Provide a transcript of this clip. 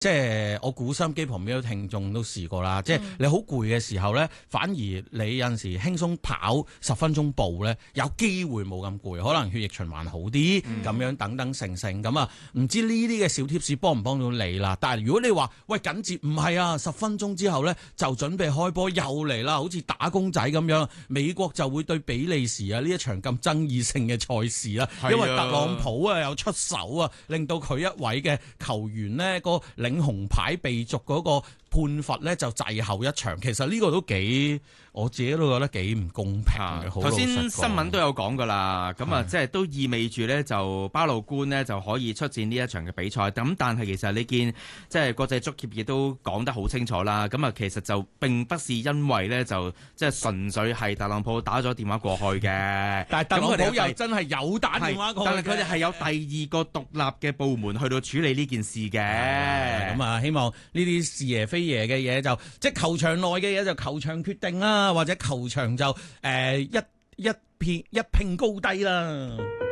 即係我估收音機旁邊嘅聽眾都試過啦，即係你好攰嘅時候咧，反而你有陣時輕鬆跑10分鐘步咧，有機會冇咁攰，可能血液循環好啲，咁樣等等成咁啊，唔知呢啲嘅小貼士幫唔幫到你啦？但係如果你話喂緊接唔係啊，10分鐘之後咧就準備開波又嚟啦，好似打工仔咁樣，美國就會對比利時啊呢一場咁爭議性嘅賽事啦，因為特朗普啊有出手啊，令到佢一位嘅球員呢個領紅牌被逐嗰個判罰咧就滯後一場，其實呢個都幾，我自己都覺得幾唔公平嘅。頭先新聞都有講噶啦，咁啊即係都意味住咧就巴魯官呢就可以出戰呢一場嘅比賽。咁但係其實你見即係國際足協亦都講得好清楚啦。咁啊其實就並不是因為咧就即係純粹係特朗普打咗電話過去嘅， 但係特朗普又真係有打電話過去， 但係佢哋係有第二個獨立嘅部門去到處理呢件事嘅。 咁啊，希望呢啲是爺非爺嘅嘢就即係球場內嘅嘢就球場決定啦，或者球場就一拼高低啦。